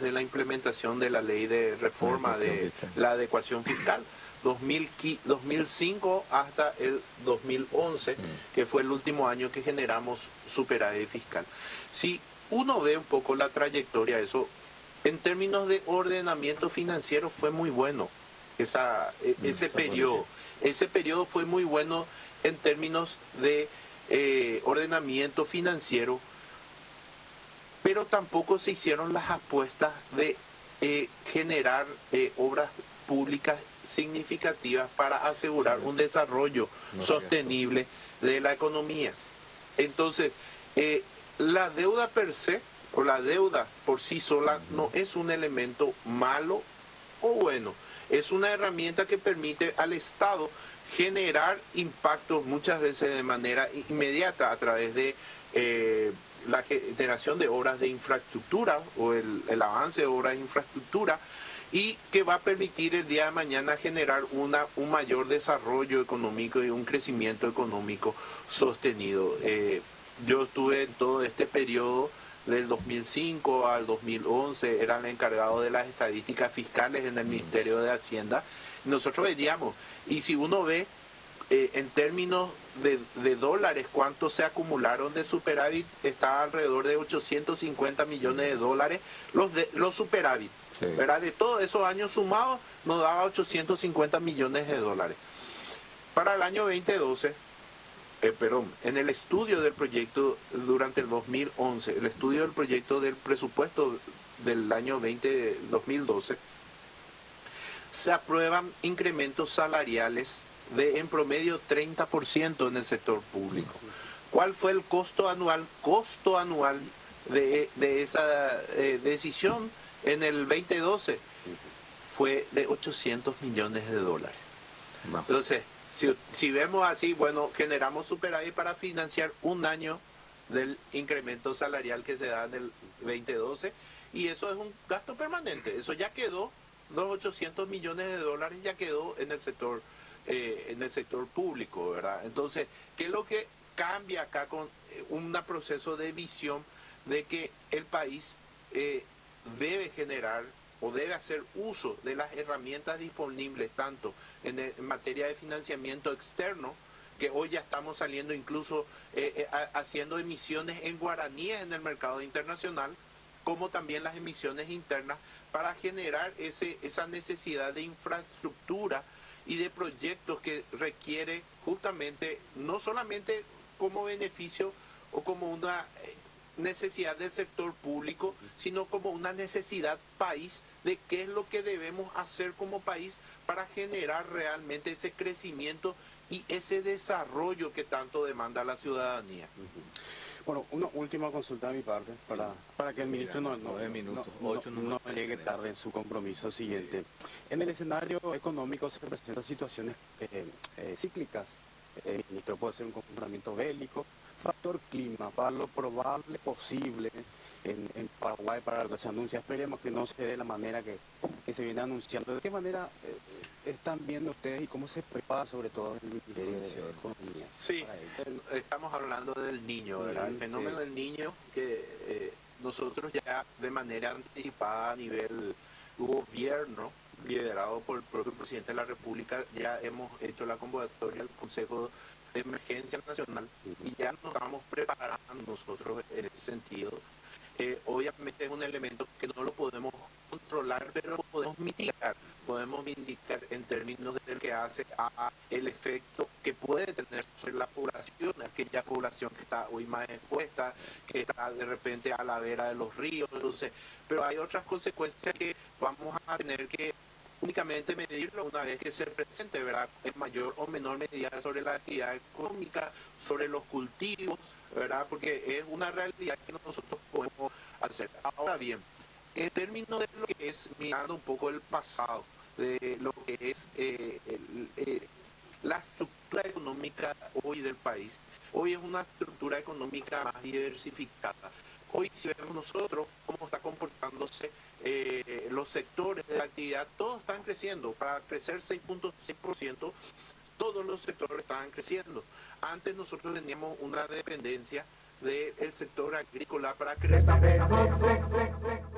de la implementación de la ley de reforma de la adecuación fiscal. 2005 hasta el 2011, que fue el último año que generamos superávit fiscal. Si uno ve un poco la trayectoria, eso, en términos de ordenamiento financiero fue muy bueno. Ese periodo fue muy bueno en términos de ordenamiento financiero, pero tampoco se hicieron las apuestas de generar obras públicas significativas para asegurar un desarrollo sostenible de la economía. Entonces, la deuda per se, o la deuda por sí sola, no es un elemento malo o bueno. Es una herramienta que permite al Estado generar impactos muchas veces de manera inmediata a través de la generación de obras de infraestructura o el avance de obras de infraestructura, y que va a permitir el día de mañana generar un mayor desarrollo económico y un crecimiento económico sostenido. Yo estuve en todo este periodo del 2005 al 2011, era el encargado de las estadísticas fiscales en el Ministerio de Hacienda. Nosotros veíamos, y si uno ve en términos de dólares cuánto se acumularon de superávit, está alrededor de 850 millones de dólares los superávit. Sí. ¿Verdad? De todos esos años sumados nos daba 850 millones de dólares. Para el año 2012, en el estudio del proyecto durante el 2011, el estudio del proyecto del presupuesto del año 2012, se aprueban incrementos salariales de en promedio 30% en el sector público. ¿Cuál fue el costo anual de esa decisión en el 2012? Fue de 800 millones de dólares. Entonces, si vemos así, bueno, generamos superávit para financiar un año del incremento salarial que se da en el 2012, y eso es un gasto permanente. Eso ya quedó, los 800 millones de dólares ya quedó en el sector público, ¿verdad? Entonces, ¿qué es lo que cambia acá con un proceso de visión de que el país debe generar o debe hacer uso de las herramientas disponibles tanto en materia de financiamiento externo, que hoy ya estamos saliendo incluso haciendo emisiones en guaraníes en el mercado internacional, como también las emisiones internas, para generar esa necesidad de infraestructura y de proyectos que requiere justamente, no solamente como beneficio o como una necesidad del sector público, sino como una necesidad país de qué es lo que debemos hacer como país para generar realmente ese crecimiento y ese desarrollo que tanto demanda la ciudadanía. Bueno, una última consulta de mi parte, para que el ministro no llegue tarde en su compromiso siguiente. En el escenario económico se presentan situaciones cíclicas. El ministro puede ser un comportamiento bélico, factor clima, para lo probable posible en Paraguay, para lo que se anuncia. Esperemos que no se dé de la manera que se viene anunciando. ¿De qué manera están viendo ustedes y cómo se prepara sobre todo el Ministerio de Economía? Sí, estamos hablando del Niño, ¿verdad? El fenómeno del Niño, que nosotros ya de manera anticipada a nivel gobierno, liderado por el propio presidente de la República, ya hemos hecho la convocatoria al Consejo de Emergencia Nacional y ya nos estamos preparando nosotros en ese sentido. Obviamente es un elemento que no lo podemos controlar, pero podemos mitigar en términos de lo que hace a el efecto que puede tener sobre la población, aquella población que está hoy más expuesta, que está de repente a la vera de los ríos. Entonces, pero hay otras consecuencias que vamos a tener que únicamente medirlo una vez que se presente, ¿verdad? En mayor o menor medida sobre la actividad económica, sobre los cultivos, ¿verdad? Porque es una realidad que nosotros podemos hacer. Ahora bien, en términos de lo que es, mirando un poco el pasado, de lo que es la estructura económica hoy del país, hoy es una estructura económica más diversificada. Hoy, si vemos nosotros cómo está comportándose los sectores de la actividad, todos están creciendo. Para crecer 6.6%, todos los sectores estaban creciendo. Antes nosotros teníamos una dependencia del sector agrícola para crecer.